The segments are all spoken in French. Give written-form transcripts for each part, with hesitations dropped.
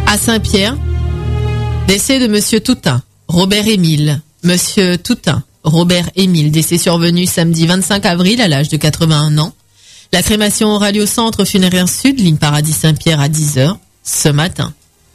À Saint-Pierre, décès de Monsieur Toutain, Robert-Émile. Monsieur Toutain, Robert-Émile, décès survenu samedi 25 avril à l'âge de 81 ans. La crémation aura lieu au centre funéraire sud, ligne Paradis Saint-Pierre à 10h ce matin.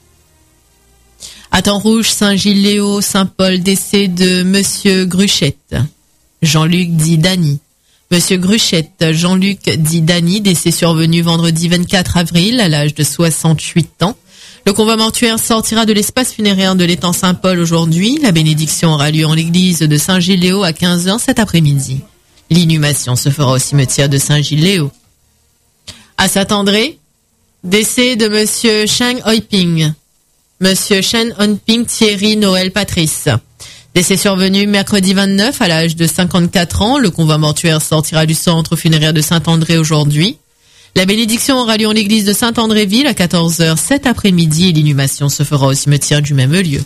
À Temps-Rouge, Saint-Gilles-Léo, Saint-Paul, décès de Monsieur Gruchette, Jean-Luc dit Dany. Monsieur Gruchette, Jean-Luc dit Dany, décès survenu vendredi 24 avril à l'âge de 68 ans. Le convoi mortuaire sortira de l'espace funéraire de l'étang Saint-Paul aujourd'hui. La bénédiction aura lieu en l'église de Saint-Gilles-Léo à 15h cet après-midi. L'inhumation se fera au cimetière de Saint-Gilles-Léo. À Saint-André, décès de Monsieur Cheng Hoiping. Monsieur Shen Honping Thierry Noël Patrice. Décès survenu mercredi 29 à l'âge de 54 ans. Le convoi mortuaire sortira du centre funéraire de Saint-André aujourd'hui. La bénédiction aura lieu en l'église de Saint-Andréville à 14h cet après-midi et l'inhumation se fera au cimetière du même lieu.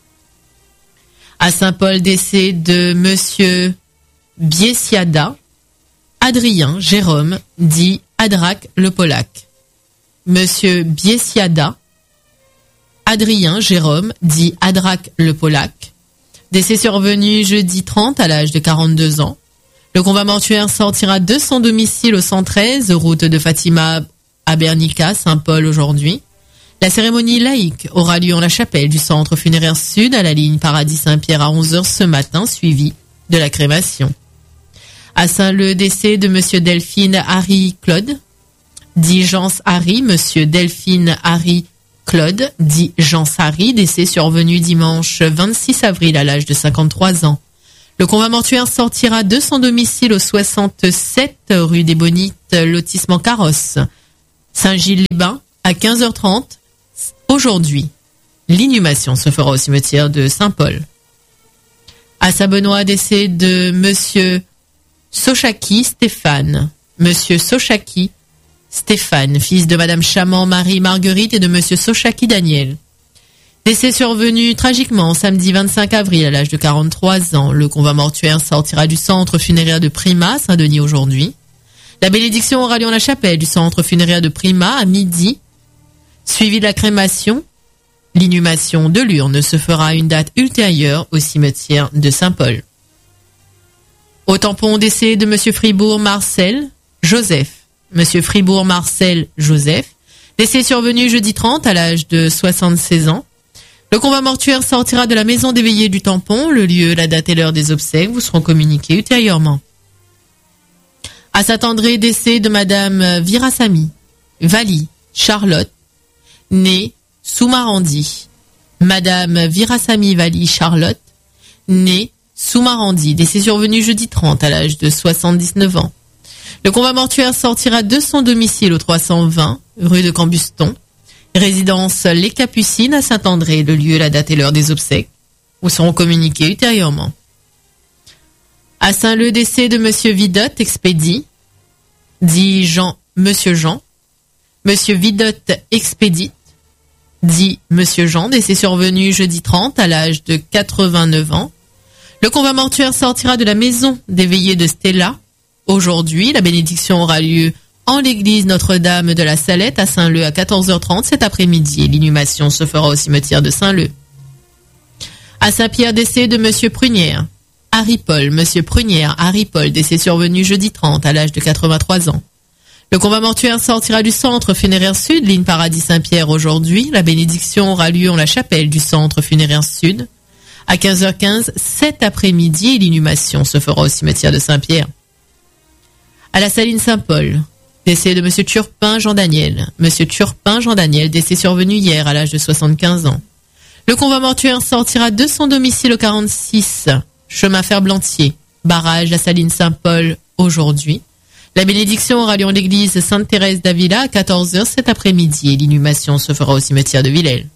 À Saint-Paul, décès de Monsieur Biesiada, Adrien Jérôme, dit Adrac le Polac. Monsieur Biesiada, Adrien Jérôme, dit Adrac le Polac. Décès survenu jeudi 30 à l'âge de 42 ans. Le convoi mortuaire sortira de son domicile au 113, route de Fatima à Bernica, Saint-Paul aujourd'hui. La cérémonie laïque aura lieu en la chapelle du centre funéraire sud à la ligne Paradis Saint-Pierre à 11h ce matin, suivi de la crémation. À Saint-Leu, décès de Monsieur Delphine Harry Claude, dit Jean Harry, Monsieur Delphine Harry Claude, dit Jean Harry, décès survenu dimanche 26 avril à l'âge de 53 ans. Le convoi mortuaire sortira de son domicile au 67 rue des Bonites, lotissement Carrosse, Saint-Gilles-les-Bains, à 15h30 aujourd'hui. L'inhumation se fera au cimetière de Saint-Paul. À Saint-Benoît, décès de Monsieur Sochaki Stéphane. Monsieur Sochaki Stéphane, fils de Madame Chamant Marie-Marguerite et de Monsieur Sochaki Daniel. Décès survenu tragiquement samedi 25 avril à l'âge de 43 ans. Le convoi mortuaire sortira du centre funéraire de Prima, Saint-Denis aujourd'hui. La bénédiction aura lieu en la chapelle du centre funéraire de Prima à midi, suivi de la crémation. L'inhumation de l'urne se fera à une date ultérieure au cimetière de Saint-Paul. Au tampon, décès de Monsieur Fribourg Marcel Joseph. Monsieur Fribourg Marcel Joseph, décès survenu jeudi 30 à l'âge de 76 ans. Le convoi mortuaire sortira de la maison des veillées du tampon. Le lieu, la date et l'heure des obsèques vous seront communiqués ultérieurement. À Saint-André, décès de Madame Virasamy Vali Charlotte, née Soumarandi. Madame Virasamy Vali Charlotte, née Soumarandi, décès survenu jeudi 30 à l'âge de 79 ans. Le convoi mortuaire sortira de son domicile au 320 rue de Cambuston, résidence Les Capucines à Saint-André. Le lieu, la date et l'heure des obsèques vous seront communiqués ultérieurement. À Saint-Leu, décès de Monsieur Vidotte Expédie, dit Monsieur Vidotte Expédite, dit Monsieur Jean, décès survenu jeudi 30 à l'âge de 89 ans. Le convoi mortuaire sortira de la maison des veillées de Stella aujourd'hui. La bénédiction aura lieu en l'église Notre-Dame de la Salette à Saint-Leu à 14h30 cet après-midi et l'inhumation se fera au cimetière de Saint-Leu. À Saint-Pierre, décès de Monsieur Prunière, Harry Paul, Monsieur Prunière, Harry Paul, décès survenu jeudi 30 à l'âge de 83 ans. Le convoi mortuaire sortira du centre funéraire sud, ligne Paradis Saint-Pierre aujourd'hui. La bénédiction aura lieu en la chapelle du centre funéraire sud à 15h15 cet après-midi et l'inhumation se fera au cimetière de Saint-Pierre. À la Saline Saint-Paul, décès de Monsieur Turpin Jean-Daniel. Monsieur Turpin Jean-Daniel, décès survenu hier à l'âge de 75 ans. Le convoi mortuaire sortira de son domicile au 46, chemin Ferblantier, barrage à Saline Saint-Paul aujourd'hui. La bénédiction aura lieu en l'église Sainte-Thérèse d'Avila à 14h cet après-midi et l'inhumation se fera au cimetière de Villèle.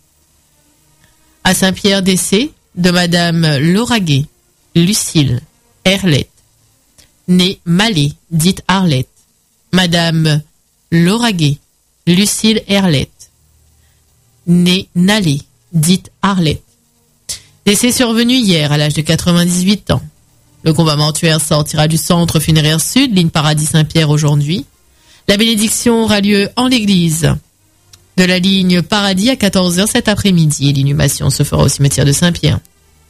À Saint-Pierre, décès de Madame Lauraguet, Lucille Herlette, née Mallet, dite Arlette. Madame Lauraguet, Lucille Herlette, née Nallet, dite Arlette. Décès survenu hier à l'âge de 98 ans. Le convoi mortuaire sortira du centre funéraire sud, ligne Paradis Saint-Pierre aujourd'hui. La bénédiction aura lieu en l'église de la ligne Paradis à 14h cet après-midi. Et l'inhumation se fera au cimetière de Saint-Pierre.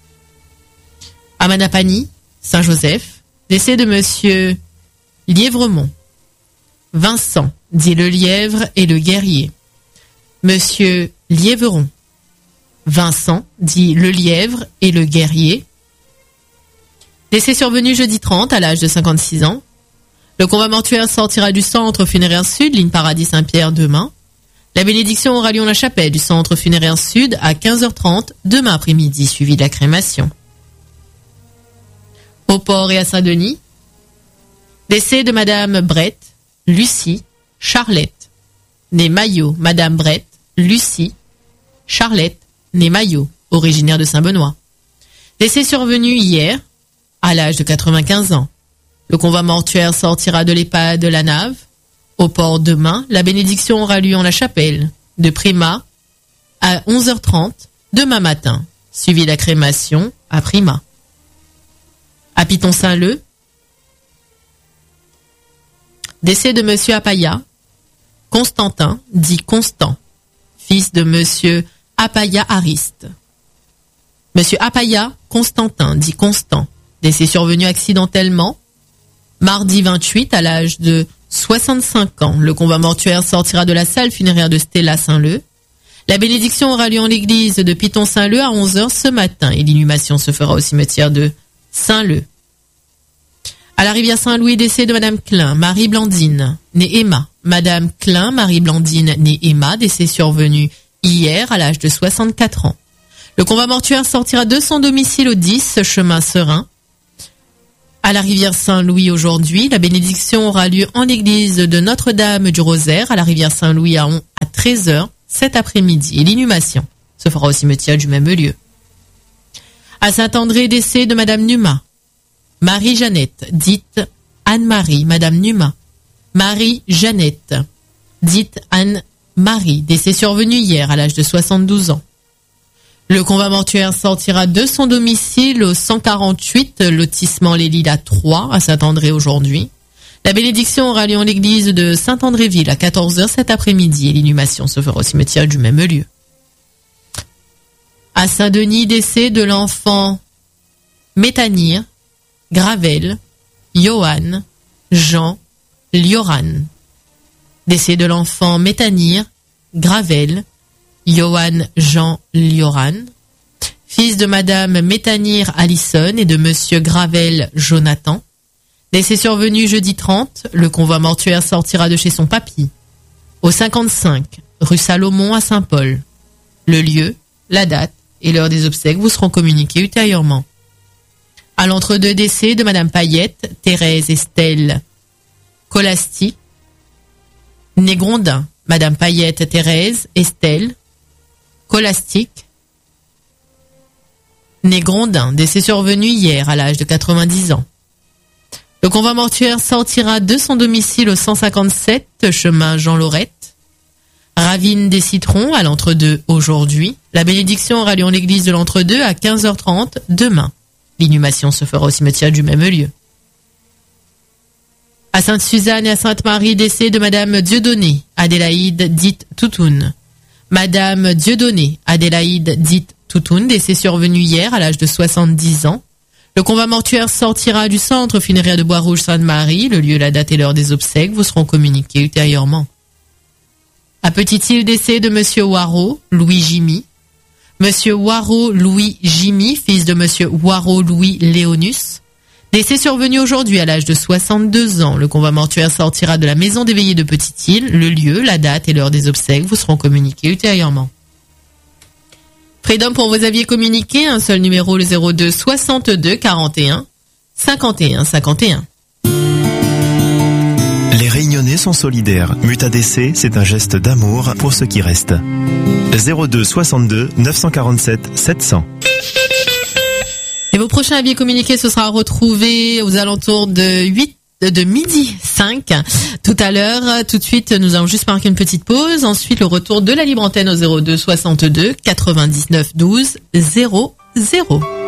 À Manapani, Saint-Joseph, décès de monsieur Lièvremont. Vincent, dit le lièvre et le guerrier. Monsieur Lièvron. Vincent, dit le lièvre et le guerrier. Décès survenu jeudi 30 à l'âge de 56 ans. Le convoi mortuaire sortira du centre funéraire sud, ligne Paradis Saint-Pierre demain. La bénédiction aura lieu en la chapelle du centre funéraire sud à 15h30 demain après-midi, suivi de la crémation. Au port et à Saint-Denis. Décès de madame Brett, Lucie, Charlette, née Maillot, madame Brett, Lucie, Charlette, née Maillot, originaire de Saint-Benoît. Décès survenu hier, à l'âge de 95 ans. Le convoi mortuaire sortira de l'EHPAD de la Nave. Au port demain, la bénédiction aura lieu en la chapelle, de Prima, à 11h30 demain matin, suivi de la crémation à Prima. À Piton-Saint-Leu, décès de monsieur Apaya, Constantin, dit Constant, fils de monsieur Apaya Ariste. Monsieur Apaya, Constantin, dit Constant, décès survenu accidentellement, mardi 28 à l'âge de 65 ans. Le convoi mortuaire sortira de la salle funéraire de Stella Saint-Leu. La bénédiction aura lieu en l'église de Piton-Saint-Leu à 11h ce matin et l'inhumation se fera au cimetière de Saint-Leu. À la rivière Saint-Louis, décès de madame Klein, Marie Blandine, née Emma. Madame Klein, Marie Blandine, née Emma, décès survenu hier à l'âge de 64 ans. Le convoi mortuaire sortira de son domicile au 10 chemin Serein. À la rivière Saint-Louis aujourd'hui, la bénédiction aura lieu en l'église de Notre-Dame du Rosaire à la rivière Saint-Louis à 13h cet après-midi. Et l'inhumation se fera au cimetière du même lieu. À Saint-André, décès de madame Numa. Marie-Jeannette, dite Anne-Marie, madame Numa. Marie-Jeannette, dite Anne-Marie, décès survenu hier à l'âge de 72 ans. Le convoi mortuaire sortira de son domicile au 148 lotissement Les Lilas 3 à Saint-André aujourd'hui. La bénédiction aura lieu en l'église de Saint-Andréville à 14h cet après-midi et l'inhumation se fera au cimetière du même lieu. À Saint-Denis, décès de l'enfant Métanir, Gravel, Johan, Jean, Lioran. Décès de l'enfant Métanir, Gravel, Johan, Jean, Lioran. Fils de madame Métanir Alison et de monsieur Gravel Jonathan. Décès survenu jeudi 30, le convoi mortuaire sortira de chez son papy, au 55, rue Salomon à Saint-Paul. Le lieu, la date et l'heure des obsèques vous seront communiqués ultérieurement. À l'entre-deux décès de madame Payette, Thérèse Estelle Colasti, née Grondin, madame Payette, Thérèse Estelle Colastique, née Grondin, décès survenu hier à l'âge de 90 ans. Le convoi mortuaire sortira de son domicile au 157 chemin Jean Laurette. Ravine des Citrons à l'entre-deux aujourd'hui. La bénédiction aura lieu en l'église de l'entre-deux à 15h30 demain. L'inhumation se fera au cimetière du même lieu. À Sainte-Suzanne et à Sainte-Marie, décès de madame Dieudonné, Adélaïde dite Toutoun. Madame Dieudonné, Adélaïde dite Toutoun, décès survenu hier à l'âge de 70 ans. Le convoi mortuaire sortira du centre funéraire de Bois-Rouge Sainte-Marie. Le lieu, la date et l'heure des obsèques vous seront communiqués ultérieurement. À Petite-Île, décès de monsieur Waro, Louis Jimmy. Monsieur Waro Louis Jimmy, fils de monsieur Waro Louis Léonus. Décès survenu aujourd'hui à l'âge de 62 ans. Le convoi mortuaire sortira de la maison des veillées de Petite-Île. Le lieu, la date et l'heure des obsèques vous seront communiqués ultérieurement. Freedom pour vos avis communiqués, un seul numéro, le 02 62 41 51 51. Les Réunionnais sont solidaires. Mutadc, c'est un geste d'amour pour ceux qui restent. 02 62 947 700. Et vos prochains avis communiqués, ce sera retrouvé aux alentours de midi 5. Tout à l'heure, tout de suite, nous allons juste marquer une petite pause. Ensuite, le retour de la libre antenne au 02 62 99 12 00.